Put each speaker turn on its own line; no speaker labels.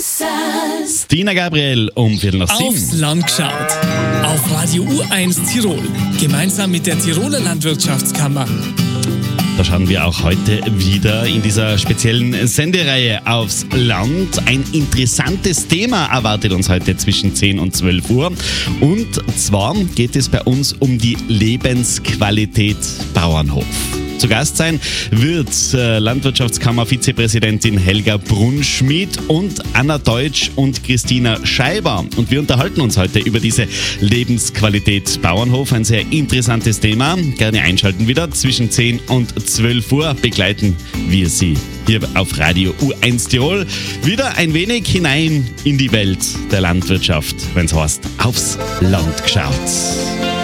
Stina Gabriel um 6:45.
Aufs Land geschaut. Auf Radio U1 Tirol. Gemeinsam mit der Tiroler Landwirtschaftskammer.
Da schauen wir auch heute wieder in dieser speziellen Sendereihe aufs Land. Ein interessantes Thema erwartet uns heute zwischen 10 und 12 Uhr. Und zwar geht es bei uns um die Lebensqualität Bauernhof. Zu Gast sein wird Landwirtschaftskammer-Vizepräsidentin Helga Brunschmidt und Anna Deutsch und Christina Scheiber. Und wir unterhalten uns heute über diese Lebensqualität Bauernhof. Ein sehr interessantes Thema. Gerne einschalten wieder. Zwischen 10 und 12 Uhr begleiten wir Sie hier auf Radio U1 Tirol. Wieder ein wenig hinein in die Welt der Landwirtschaft, wenn es heißt, aufs Land geschaut.